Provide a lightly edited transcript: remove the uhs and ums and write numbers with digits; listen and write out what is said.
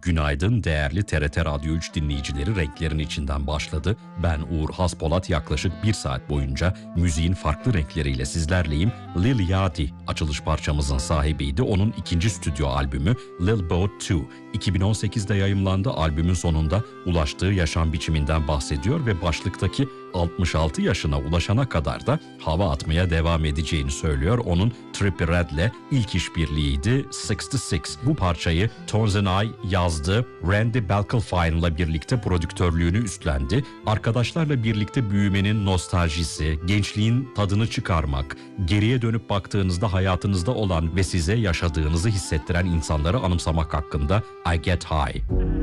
Günaydın değerli TRT Radyo 3 dinleyicileri, renklerin içinden başladı. Ben Uğur Haspolat, yaklaşık 1 saat boyunca müziğin farklı renkleriyle sizlerleyim. Lil Yachty açılış parçamızın sahibiydi. Onun ikinci stüdyo albümü Lil Boat 2 2018'de yayımlandı. Albümün sonunda ulaştığı yaşam biçiminden bahsediyor ve başlıktaki 66 yaşına ulaşana kadar da hava atmaya devam edeceğini söylüyor. Onun Trippie Redd'le ilk işbirliğiydi 66. Bu parçayı Tones and I yazdı. Randy Balkalfine'la birlikte prodüktörlüğünü üstlendi. Arkadaşlarla birlikte büyümenin nostaljisi, gençliğin tadını çıkarmak, geriye dönüp baktığınızda hayatınızda olan ve size yaşadığınızı hissettiren insanları anımsamak hakkında I Get High.